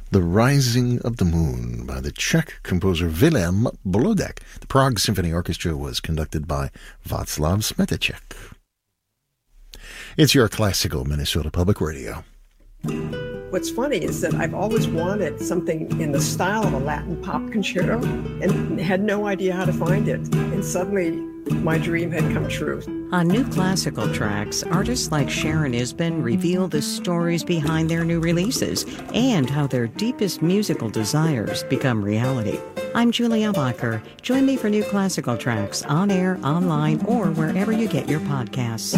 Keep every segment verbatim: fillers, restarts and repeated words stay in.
The Rising of the Moon by the Czech composer Vilém Bolodek. The Prague Symphony Orchestra was conducted by Václav Smetacek. It's your classical Minnesota Public Radio. What's funny is that I've always wanted something in the style of a Latin pop concerto and had no idea how to find it. And suddenly my dream had come true. On New Classical Tracks, artists like Sharon Isbin reveal the stories behind their new releases and how their deepest musical desires become reality. I'm Julia Bacher. Join me for New Classical Tracks on air, online, or wherever you get your podcasts.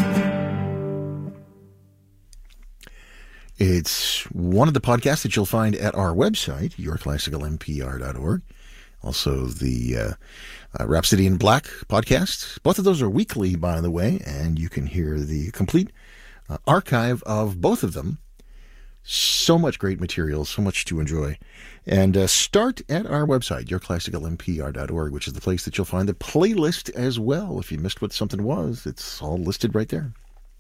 It's one of the podcasts that you'll find at our website, your classical m p r dot org. Also, the uh, uh, Rhapsody in Black podcast. Both of those are weekly, by the way, and you can hear the complete uh, archive of both of them. So much great material, so much to enjoy. And uh, start at our website, your classical m p r dot org, which is the place that you'll find the playlist as well. If you missed what something was, it's all listed right there.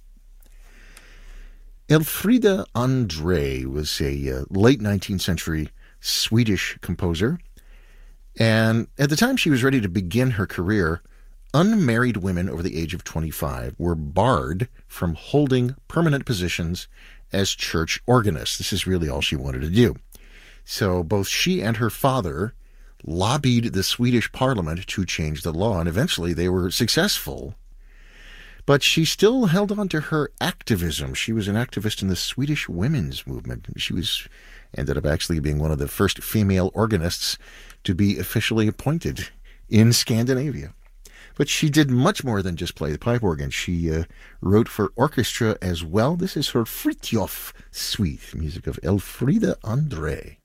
Elfrida André was a uh, late nineteenth century Swedish composer. And at the time she was ready to begin her career, unmarried women over the age of twenty-five were barred from holding permanent positions as church organists. This is really all she wanted to do. So both she and her father lobbied the Swedish parliament to change the law, and eventually they were successful. But she still held on to her activism. She was an activist in the Swedish women's movement. She was ended up actually being one of the first female organists to be officially appointed in Scandinavia. But she did much more than just play the pipe organ. She uh, wrote for orchestra as well. This is her Fritjof Suite, music of Elfrida André.